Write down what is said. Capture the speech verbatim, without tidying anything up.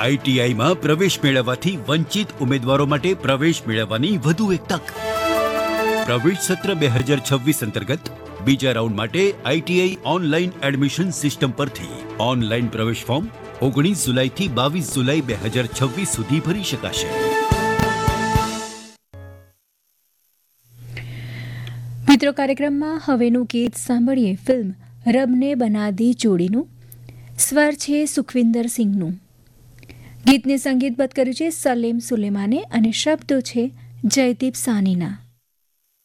આઈટીઆઈમાં પ્રવેશ મેળવવાથી વંચિત ઉમેદવારો માટે પ્રવેશ મેળવવાની વધુ એક તક. પ્રવેશ સત્ર બે હજાર છવ્વીસ અંતર્ગત બીજા રાઉન્ડ માટે આઈટીઆઈ ઓનલાઈન એડમિશન સિસ્ટમ પરથી ઓનલાઈન પ્રવેશ ફોર્મ ઓગણીસ જુલાઈથી બાવીસ જુલાઈ બે હજાર છવ્વીસ સુધી ભરી શકાશે. મિત્રો, કાર્યક્રમમાં હવેનું ગીત સાંભળીએ ફિલ્મ રબને બના દી જોડીનું. સ્વર છે સુખવિંદર સિંહનું. ગીતને સંગીતબદ્ધ કર્યું છે સલીમ સુલેમાને અને શબ્દો છે જયદીપ સાનીના.